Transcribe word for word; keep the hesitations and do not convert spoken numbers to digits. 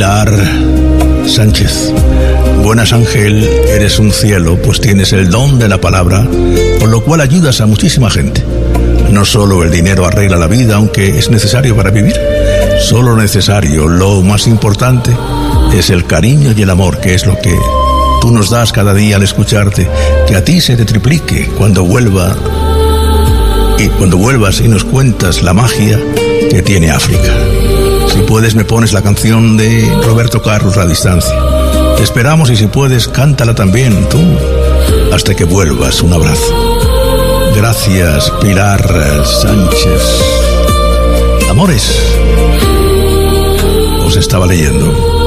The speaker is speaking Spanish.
Pilar Sánchez. Buenas, Ángel, eres un cielo, pues tienes el don de la palabra, por lo cual ayudas a muchísima gente. No solo el dinero arregla la vida, aunque es necesario para vivir. Solo lo necesario, lo más importante, es el cariño y el amor, que es lo que tú nos das cada día al escucharte. Que a ti se te triplique cuando vuelva y cuando vuelvas y nos cuentas la magia que tiene África. Si puedes, me pones la canción de Roberto Carlos, La distancia. Te esperamos y si puedes, cántala también tú, hasta que vuelvas. Un abrazo. Gracias, Pilar Sánchez. Amores, os estaba leyendo.